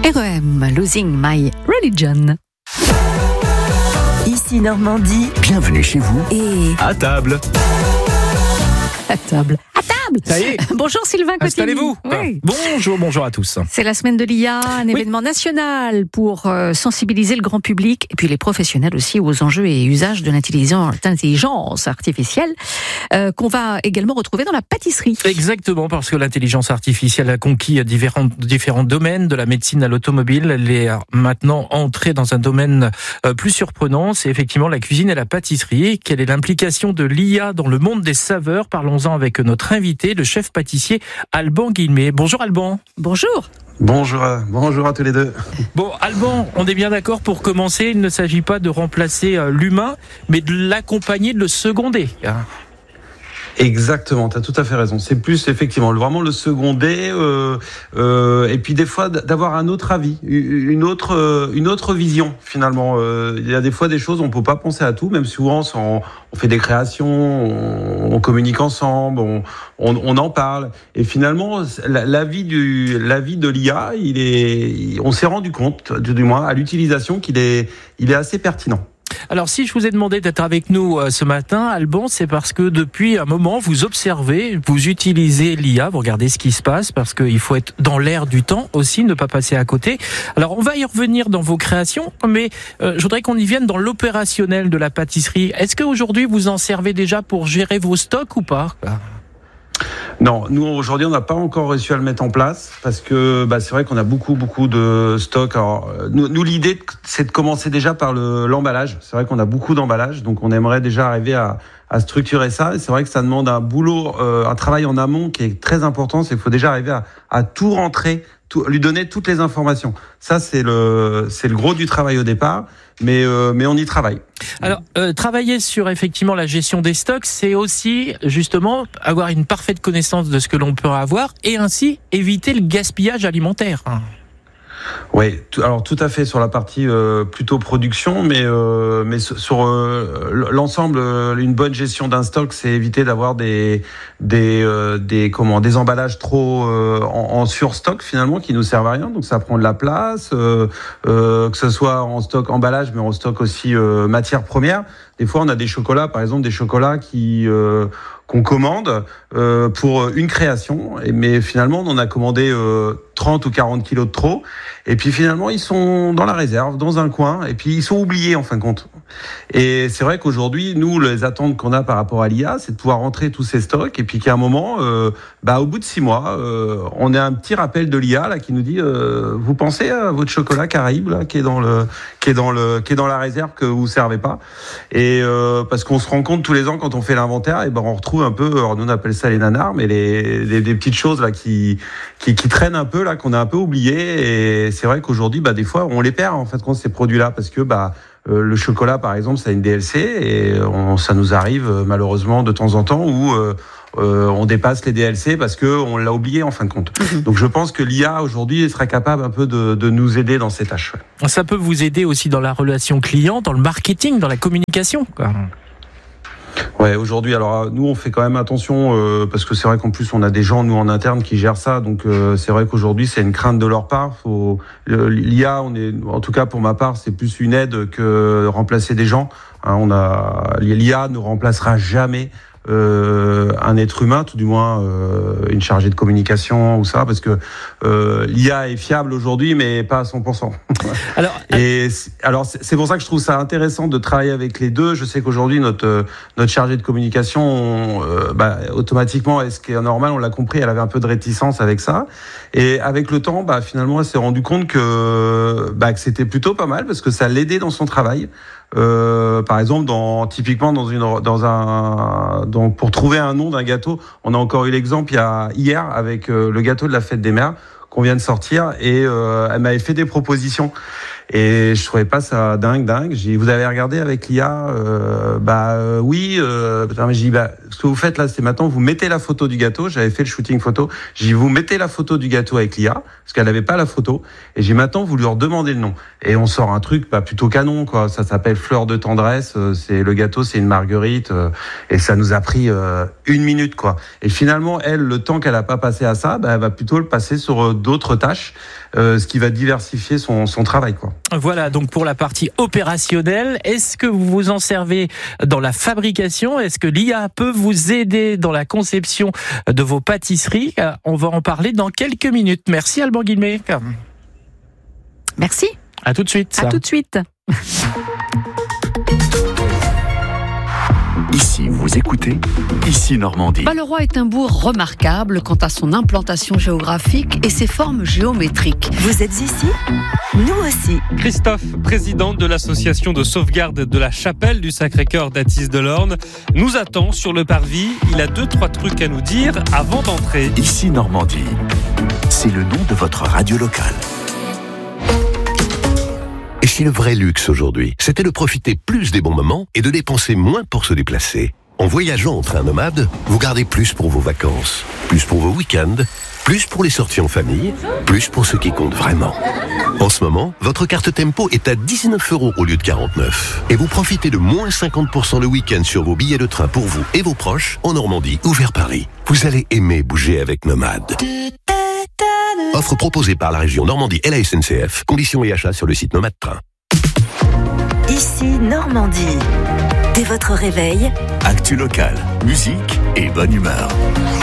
REM, Losing My Religion. Ici Normandie. Bienvenue chez vous. Et à table. À table. À table. Ça y est. Bonjour Sylvain Cotigny. Installez-vous. Oui. Bonjour à tous. C'est la semaine de l'IA, un événement national pour sensibiliser le grand public et puis les professionnels aussi aux enjeux et usages de l'intelligence artificielle qu'on va également retrouver dans la pâtisserie. Exactement, parce que l'intelligence artificielle a conquis différents domaines, de la médecine à l'automobile. Elle est maintenant entrée dans un domaine plus surprenant, c'est effectivement la cuisine et la pâtisserie. Quelle est l'implication de l'IA dans le monde des saveurs ? Parlons-en avec notre invité, le chef pâtissier Alban Guillemet. Bonjour Alban. Bonjour. Bonjour à tous les deux. Bon, Alban, on est bien d'accord pour commencer, il ne s'agit pas de remplacer l'humain, mais de l'accompagner, de le seconder. Exactement, tu as tout à fait raison. C'est plus effectivement vraiment le seconder et puis des fois d'avoir un autre avis, une autre vision finalement. Il y a des fois des choses on peut pas penser à tout, même souvent on fait des créations, on communique ensemble, on en parle et finalement l'avis de l'IA, on s'est rendu compte du moins à l'utilisation il est assez pertinent. Alors, si je vous ai demandé d'être avec nous ce matin, Alban, c'est parce que depuis un moment, vous observez, vous utilisez l'IA, vous regardez ce qui se passe, parce qu'il faut être dans l'air du temps aussi, ne pas passer à côté. Alors, on va y revenir dans vos créations, mais je voudrais qu'on y vienne dans l'opérationnel de la pâtisserie. Est-ce qu'aujourd'hui, vous en servez déjà pour gérer vos stocks ou pas ? Non, nous aujourd'hui on n'a pas encore réussi à le mettre en place parce que c'est vrai qu'on a beaucoup de stocks. Alors nous l'idée c'est de commencer déjà par l'emballage. C'est vrai qu'on a beaucoup d'emballage, donc on aimerait déjà arriver à structurer ça. Et c'est vrai que ça demande un boulot, un travail en amont qui est très important. C'est qu'il faut déjà arriver à tout rentrer, lui donner toutes les informations. Ça c'est le gros du travail au départ. Mais on y travaille. Alors, travailler sur effectivement la gestion des stocks, c'est aussi justement avoir une parfaite connaissance de ce que l'on peut avoir et ainsi éviter le gaspillage alimentaire. Oui, alors tout à fait sur la partie plutôt production, mais sur l'ensemble, une bonne gestion d'un stock, c'est éviter d'avoir des emballages trop en surstock finalement qui nous servent à rien. Donc ça prend de la place, que ce soit en stock emballage, mais en stock aussi matières premières. Des fois, on a des chocolats, par exemple, qu'on commande pour une création, mais finalement, on en a commandé 30 ou 40 kilos de trop. Et puis finalement, ils sont dans la réserve, dans un coin, et puis ils sont oubliés en fin de compte. Et c'est vrai qu'aujourd'hui, nous, les attentes qu'on a par rapport à l'IA, c'est de pouvoir rentrer tous ces stocks, et puis qu'à un moment, au bout de 6 mois, on a un petit rappel de l'IA là qui nous dit vous pensez à votre chocolat Caraïbe là, qui est dans la réserve que vous servez pas. Et parce qu'on se rend compte tous les ans quand on fait l'inventaire, et on retrouve un peu, alors nous on appelle ça les nanars, mais des petites choses là qui traînent un peu là, qu'on a un peu oubliées. Et c'est vrai qu'aujourd'hui, des fois, on les perd en fait quand ces produits-là, parce que le chocolat par exemple, ça a une DLC et ça nous arrive malheureusement de temps en temps où on dépasse les DLC parce que on l'a oublié en fin de compte. Donc je pense que l'IA aujourd'hui serait capable un peu de nous aider dans ces tâches. Ouais. Ça peut vous aider aussi dans la relation client, dans le marketing, dans la communication, quoi. Ouais, aujourd'hui, alors nous on fait quand même attention parce que c'est vrai qu'en plus on a des gens nous en interne qui gèrent ça, donc c'est vrai qu'aujourd'hui c'est une crainte de leur part. L'IA, en tout cas pour ma part, c'est plus une aide que remplacer des gens. L'IA ne remplacera jamais un être humain, tout du moins une chargée de communication ou ça, parce que l'IA est fiable aujourd'hui, mais pas à 100%. Alors c'est pour ça que je trouve ça intéressant de travailler avec les deux. Je sais qu'aujourd'hui notre chargée de communication, automatiquement, est-ce qui est normal, on l'a compris, elle avait un peu de réticence avec ça. Et avec le temps, pour s'est rendu compte que c'était plutôt pas mal parce que ça l'aidait dans son travail. Par exemple, pour trouver un nom d'un gâteau, on a encore eu l'exemple hier avec le gâteau de la fête des mères qu'on vient de sortir, et elle m'avait fait des propositions. Et je trouvais pas ça dingue. J'ai dit, vous avez regardé avec l'IA? Oui. J'ai dit, ce que vous faites là, c'est maintenant, vous mettez la photo du gâteau. J'avais fait le shooting photo. J'ai dit, vous mettez la photo du gâteau avec l'IA, parce qu'elle n'avait pas la photo. Et j'ai dit, maintenant, vous lui redemandez le nom. Et on sort un truc plutôt canon, quoi. Ça s'appelle Fleur de tendresse. C'est le gâteau, c'est une marguerite. Et ça nous a pris 1 minute, quoi. Et finalement, elle, le temps qu'elle a pas passé à ça, elle va plutôt le passer sur d'autres tâches, ce qui va diversifier son travail, quoi. Voilà, donc pour la partie opérationnelle, est-ce que vous vous en servez dans la fabrication? Est-ce que l'IA peut vous aider dans la conception de vos pâtisseries? On va en parler dans quelques minutes. Merci Alban Guillemé. Merci. À tout de suite. À tout de suite. Ici, vous écoutez Ici Normandie. Balleroy est un bourg remarquable quant à son implantation géographique et ses formes géométriques. Vous êtes ici? Nous aussi. Christophe, président de l'association de sauvegarde de la chapelle du Sacré-Cœur d'Athis-de-l'Orne, nous attend sur le parvis. Il a 2-3 trucs à nous dire avant d'entrer. Ici Normandie, c'est le nom de votre radio locale. Et si le vrai luxe aujourd'hui, c'était de profiter plus des bons moments et de dépenser moins pour se déplacer? En voyageant en train nomade, vous gardez plus pour vos vacances, plus pour vos week-ends, plus pour les sorties en famille, plus pour ce qui compte vraiment. En ce moment, votre carte Tempo est à 19 € au lieu de 49. Et vous profitez de moins 50% le week-end sur vos billets de train pour vous et vos proches en Normandie ou vers Paris. Vous allez aimer bouger avec Nomade. Offre proposée par la région Normandie et la SNCF. Conditions et achats sur le site Nomade Train. Ici Normandie. Dès votre réveil, Actu locale, musique et bonne humeur.